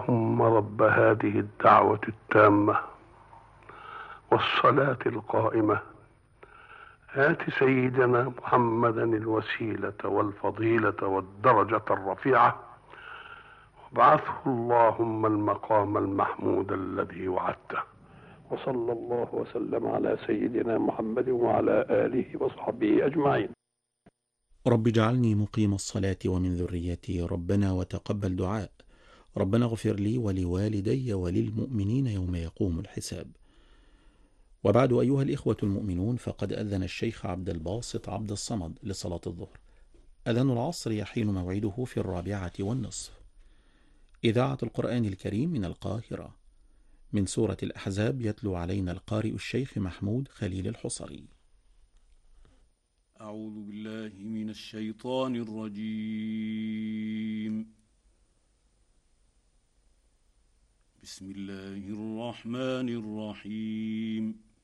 اللهم رب هذه الدعوة التامة والصلاة القائمة آت سيدنا محمدا الوسيلة والفضيلة والدرجة الرفيعة وابعثه اللهم المقام المحمود الذي وعدته. وصلى الله وسلم على سيدنا محمد وعلى آله وصحبه أجمعين. رب اجعلني مقيم الصلاة ومن ذريتي، ربنا وتقبل دعاء، ربنا اغفر لي ولوالدي وللمؤمنين يوم يقوم الحساب. وبعد، أيها الإخوة المؤمنون، فقد أذن الشيخ عبد الباسط عبد الصمد لصلاة الظهر. أذان العصر يحين موعده في 4:30. إذاعة القرآن الكريم من القاهرة. من سورة الأحزاب يتلو علينا القارئ الشيخ محمود خليل الحصري. أعوذ بالله من الشيطان الرجيم. بسم الله الرحمن الرحيم.